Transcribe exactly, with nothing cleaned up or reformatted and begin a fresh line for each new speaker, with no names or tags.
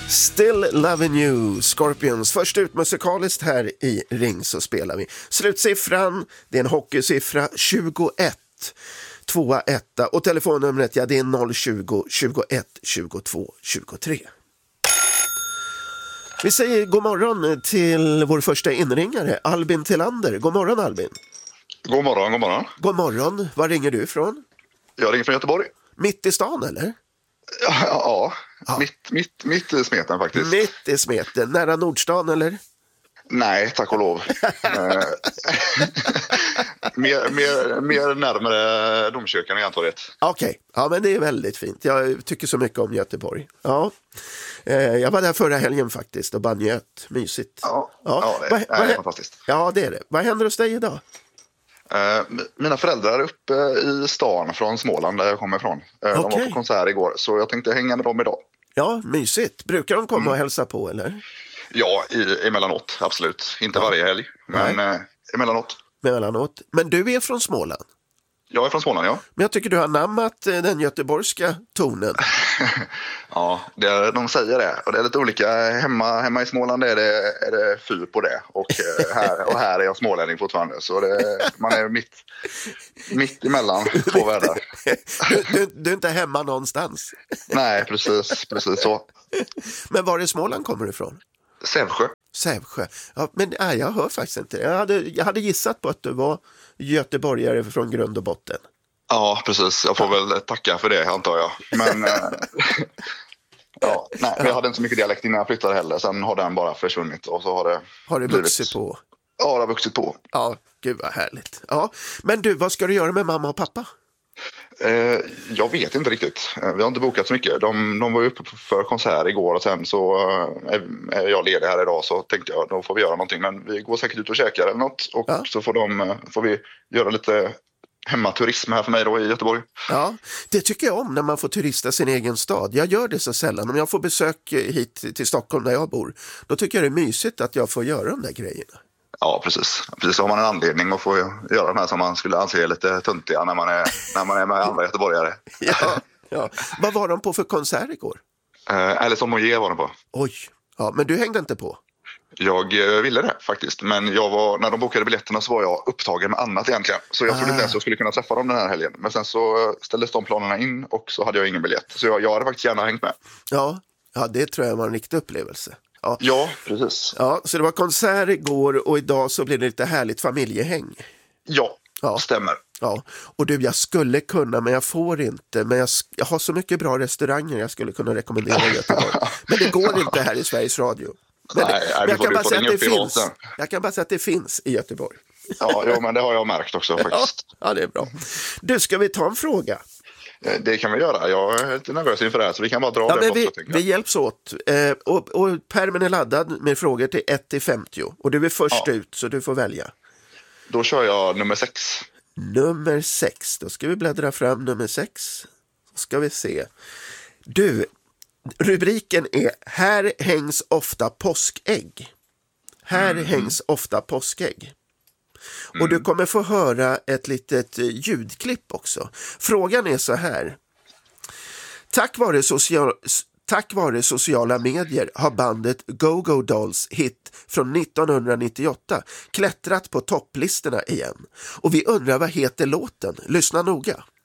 Still Loving You, Scorpions. Först ut musikaliskt här i Ring så spelar vi. Slutsiffran, det är en hockeysiffra, tjugoett. Tvåa, etta. Och telefonnumret, ja det är noll tjugo, tjugoett, tjugotvå, tjugotre. Vi säger god morgon till vår första inringare, Albin Tillander. God morgon Albin.
God morgon, god morgon.
God morgon, var ringer du ifrån?
Jag ringer från Göteborg.
Mitt i stan eller?
Ja, ja.
Ja.
Mitt, mitt, mitt i smeten faktiskt.
Mitt i smeten, nära Nordstan eller?
Nej, tack och lov. Eh, mer, mer, mer närmare domkyrkan i Antorget.
Okej, okay. Ja men det är väldigt fint. Jag tycker så mycket om Göteborg. Ja. Eh, jag var där förra helgen faktiskt och bara njöt. Mysigt.
Ja,
ja.
ja det,
Va,
nej,
va,
det är fantastiskt.
Ja, det är det. Vad händer hos dig idag?
Eh, mina föräldrar är uppe i stan från Småland där jag kommer ifrån. Eh,
okay.
De var på konsert igår så jag tänkte hänga med dem idag.
Ja, mysigt. Brukar de komma mm. och hälsa på eller?
Ja, i, emellanåt, absolut. Inte ja. varje helg, men eh, emellanåt.
Emellanåt. Men du är från Småland?
Jag är från Småland, ja.
Men jag tycker du har namnat den göteborgska tonen.
Ja, det, de säger det. Och det är lite olika. Hemma, hemma i Småland är det, är det fyr på det. Och här, och här är jag smålänning fortfarande. Så det, man är mitt, mitt emellan två världar.
Du, du, du är inte hemma någonstans.
Nej, precis, precis så.
Men var i Småland kommer du ifrån?
Sävsjö.
Sävsjö. Ja, men nej, jag hör faktiskt inte. Jag hade, jag hade gissat på att du var göteborgare från grund och botten.
Ja, precis. Jag får väl tacka för det, antar jag. Men ja, nej, jag hade inte så mycket dialekt innan jag flyttade heller. Sen har den bara försvunnit och så har det
Har det
blivit...
vuxit på?
Ja, det har vuxit på.
Ja, gud vad härligt. Ja, men du, vad ska du göra med mamma och pappa?
Eh, jag vet inte riktigt. Vi har inte bokat så mycket. De, de var ju uppe för konsert igår och sen så eh, är jag ledig här idag så tänkte jag då får vi göra någonting. Men vi går säkert ut och käkar eller något och ja. så får, de, får vi göra lite hemmaturism här för mig då i Göteborg.
Ja, det tycker jag om när man får turista sin egen stad. Jag gör det så sällan. Om jag får besök hit till Stockholm där jag bor, då tycker jag det är mysigt att jag får göra de där grejerna.
Ja, precis. Precis så har man en anledning att få göra de här som man skulle anse lite töntiga när man är, när man är med andra göteborgare.
Ja, ja. Vad var de på för konsert igår?
Eh, Alison Moyet var de på.
Oj, ja, men du hängde inte på?
Jag ville det faktiskt, men jag var, när de bokade biljetterna så var jag upptagen med annat egentligen. Så jag trodde ah. inte ens jag skulle kunna träffa dem den här helgen. Men sen så ställdes de planerna in och så hade jag ingen biljett. Så jag, jag hade faktiskt gärna hängt med.
Ja, ja, det tror jag var en riktig upplevelse.
Ja. ja, precis.
Ja, så det var konsert igår och idag så blir det lite härligt familjehäng.
Ja, ja. Stämmer.
Ja, och du, jag skulle kunna men jag får inte. Men jag, jag har så mycket bra restauranger jag skulle kunna rekommendera Göteborg. Men det går inte här i Sveriges Radio. Men,
nej,
men jag, kan bara säga att det finns.
Vasen.
jag kan bara säga att det finns i Göteborg.
Ja, jo, men det har jag märkt också faktiskt.
Ja, ja, det är bra. Du, ska vi ta en fråga?
Det kan vi göra. Jag är lite nervös inför det här så vi kan bara dra
ja,
det.
Men vi,
också,
vi hjälps åt. Eh, och, och pärmen är laddad med frågor till ett till femtio. Och du är först ja. ut så du får välja.
Då kör jag nummer sex.
Nummer sex. Då ska vi bläddra fram nummer sex. Så ska vi se. Du, rubriken är Här hängs ofta påskägg. Här mm. hängs ofta påskägg. Mm. Och du kommer få höra ett litet ljudklipp också. Frågan är så här. Tack vare, social, tack vare sociala medier har bandet Go-Go Dolls hit från nittonhundranittioåtta klättrat på topplistorna igen. Och vi undrar vad heter låten? Lyssna noga.